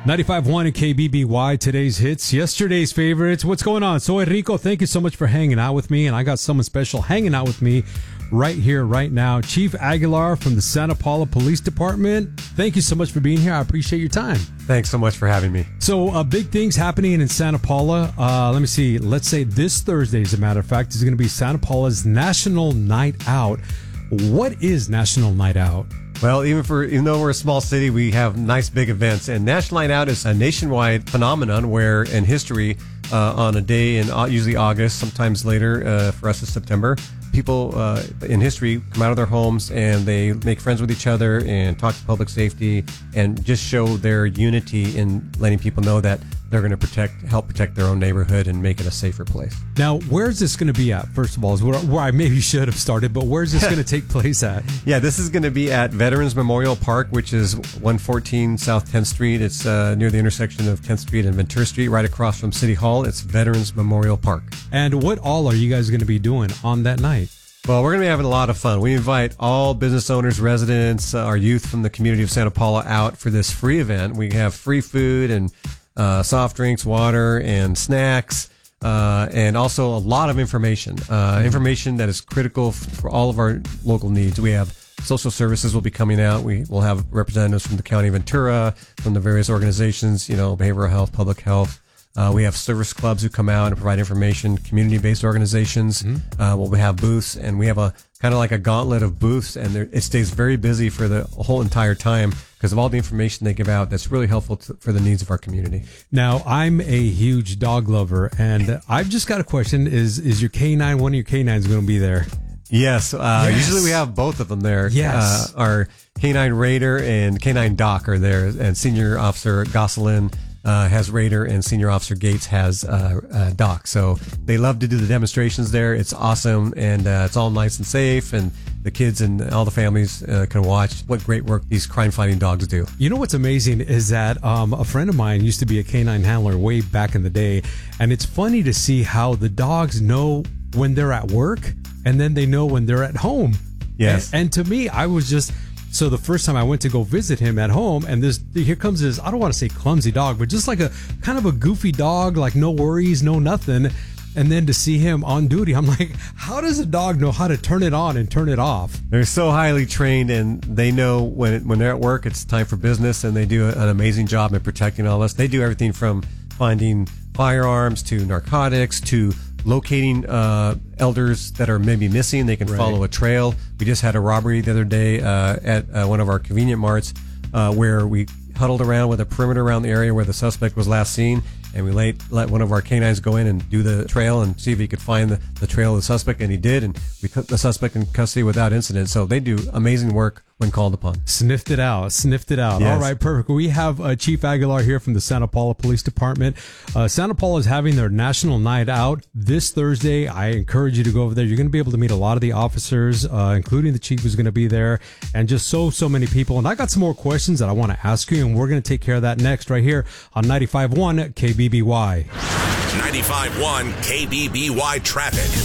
95.1 and KBBY, today's hits, yesterday's favorites. What's going on? Soy Rico, thank you so much for hanging out with me. And I got someone special hanging out with me right here, right now. Chief Aguilar from the Santa Paula Police Department. Thank you so much for being here. I appreciate your time. Thanks so much for having me. So big things happening in Santa Paula. Let me see. Let's say this Thursday, as a matter of fact, is going to be Santa Paula's National Night Out. What is National Night Out? Well, even though we're a small city, we have nice big events. And National Night Out is a nationwide phenomenon where in history, on a day in usually August, sometimes later, for us it's September, people in history come out of their homes and they make friends with each other and talk to public safety and just show their unity in letting people know that they're going to help protect their own neighborhood and make it a safer place. Now, where's this going to be at? First of all, is where I maybe should have started, but where's this going to take place at? Yeah, this is going to be at Veterans Memorial Park, which is 114 South 10th Street. It's near the intersection of 10th Street and Ventura Street, right across from City Hall. It's Veterans Memorial Park. And what all are you guys going to be doing on that night? Well, we're going to be having a lot of fun. We invite all business owners, residents, our youth from the community of Santa Paula out for this free event. We have free food and soft drinks, water, and snacks, and also a lot of information that is critical for all of our local needs. We have social services will be coming out. We will have representatives from the County of Ventura, from the various organizations, behavioral health, public health. We have service clubs who come out and provide information, community-based organizations. We'll have booths, and we have a kind of like a gauntlet of booths, and it stays very busy for the whole entire time because of all the information they give out that's really helpful for the needs of our community. Now, I'm a huge dog lover, and I've just got a question. Is your K9, one of your K9s going to be there? Yes. Usually we have both of them there. Yes. Our K9 Raider and K9 Doc are there, and Senior Officer Gosselin has Raider, and Senior Officer Gates has Doc. So they love to do the demonstrations there. It's awesome, and it's all nice and safe, and the kids and all the families can watch what great work these crime-fighting dogs do. You know what's amazing is that a friend of mine used to be a canine handler way back in the day, and it's funny to see how the dogs know when they're at work, and then they know when they're at home. Yes. And to me, I was just... So the first time I went to go visit him at home, and here comes this, I don't want to say clumsy dog, but just like a kind of a goofy dog, like no worries, no nothing. And then to see him on duty, I'm like, how does a dog know how to turn it on and turn it off? They're so highly trained, and they know when they're at work, it's time for business, and they do an amazing job in protecting all of us. They do everything from finding firearms to narcotics to locating elders that are maybe missing. They can follow a trail. We just had a robbery the other day at one of our convenient marts where we huddled around with a perimeter around the area where the suspect was last seen, and we let one of our canines go in and do the trail and see if he could find the trail of the suspect, and he did, and we put the suspect in custody without incident. So they do amazing work when called upon. Sniffed it out. Yes. All right, perfect. We have Chief Aguilar here from the Santa Paula Police Department. Santa Paula is having their National Night Out this Thursday. I encourage you to go over there. You're going to be able to meet a lot of the officers, including the chief who's going to be there, and just so many people. And I got some more questions that I want to ask you, and we're going to take care of that next right here on 95.1 KBBY. 95.1 KBBY Traffic.